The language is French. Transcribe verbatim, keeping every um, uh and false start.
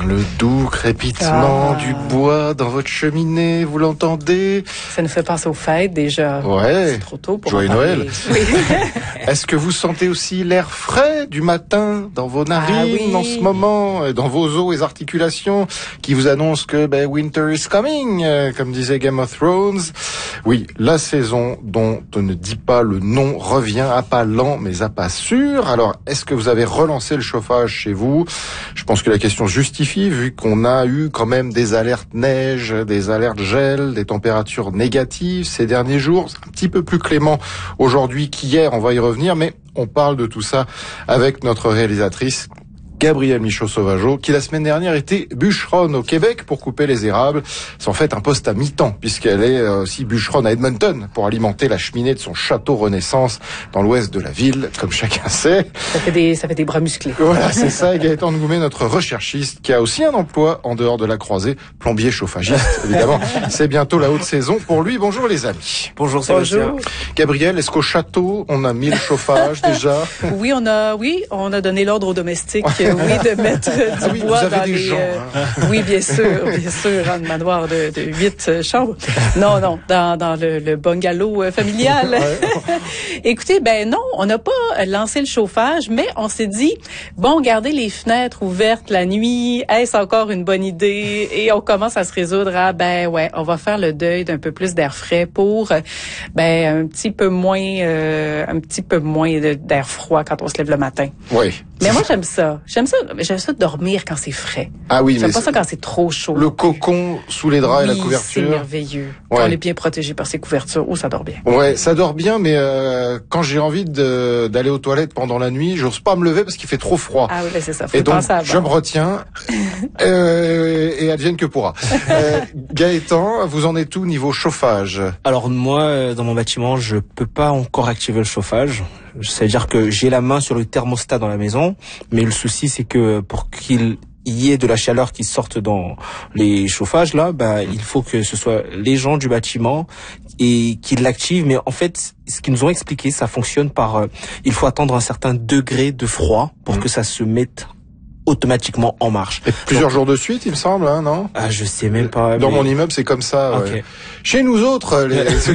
Le doux crépitement Ah. du bois dans votre cheminée, vous l'entendez? Ça nous fait penser aux fêtes déjà. Ouais. C'est trop tôt pour Joyeux en parler. Noël. Oui. Est-ce que vous sentez aussi l'air frais du matin dans vos narines Ah oui. en ce moment, dans vos os et articulations, qui vous annoncent que ben, winter is coming, euh, comme disait Game of Thrones? Oui, la saison dont on ne dit pas le nom revient à pas lent, mais à pas sûr. Alors, est-ce que vous avez relancé le chauffage chez vous? Je pense que la question justifie, vu qu'on a eu quand même des alertes neige, des alertes gel, des températures négatives ces derniers jours. C'est un petit peu plus clément aujourd'hui qu'hier, on va y revenir, mais on parle de tout ça avec notre réalisatrice Gabrielle Michaud-Sauvageau, qui la semaine dernière était bûcheronne au Québec pour couper les érables. C'est en fait un poste à mi-temps, puisqu'elle est aussi bûcheronne à Edmonton pour alimenter la cheminée de son château Renaissance dans l'ouest de la ville, comme chacun sait. Ça fait des, ça fait des bras musclés. Voilà, c'est ça. Et Gaëtan Ngoumé, notre recherchiste, qui a aussi un emploi en dehors de la croisée, plombier chauffagiste, évidemment. C'est bientôt la haute saison pour lui. Bonjour les amis. Bonjour Sébastien. Bonjour. Gabriel, est-ce qu'au château, on a mis le chauffage déjà? Oui, on a, oui, on a donné l'ordre aux domestiques, euh, oui, de mettre euh, du Ah oui, bois vous avez dans des les. gens, euh, hein. Oui, bien sûr, bien sûr, un manoir de, de huit euh, chambres. Non, non, dans, dans le, le bungalow euh, familial. Ouais. Écoutez, ben non, on n'a pas lancé le chauffage, mais on s'est dit, bon, garder les fenêtres ouvertes la nuit, est-ce encore une bonne idée? Et on commence à se résoudre à, ben ouais, on va faire le deuil d'un peu plus d'air frais pour, ben un petit peu moins, euh, un petit peu moins de- d'air froid quand on se lève le matin. Oui. Mais moi, j'aime ça. J'aime ça. J'aime ça dormir quand c'est frais. Ah oui, mais J'aime pas c'est- ça quand c'est trop chaud. le cocon sous les draps et la Oui, c'est couverture. merveilleux. Ouais. Quand on est bien protégé par ces couvertures, oh, ça dort bien. Ouais, ça dort bien, mais euh, quand j'ai envie de- d'aller aux toilettes pendant la nuit, j'ose pas me lever parce qu'il fait trop froid. Ah oui, ben c'est ça. Faut Et donc, penser avant. je me retiens, euh, et advienne que pourra. Euh, Gaëtan, vous en êtes où niveau chauffage? Alors moi, euh, dans mon bâtiment, je peux pas encore activer le chauffage. C'est-à-dire que j'ai la main sur le thermostat dans la maison, mais le souci c'est que pour qu'il y ait de la chaleur qui sorte dans les chauffages là, bah il faut que ce soit les gens du bâtiment et qui l'activent. Mais en fait, ce qu'ils nous ont expliqué, ça fonctionne par, euh, il faut attendre un certain degré de froid pour Mmh. que ça se mette automatiquement en marche. Et plusieurs Donc, jours de suite, il me semble, hein, non? Ah, je sais même pas. Dans mais- mon immeuble, c'est comme ça. Ok. Ouais. Chez nous autres, les, ceux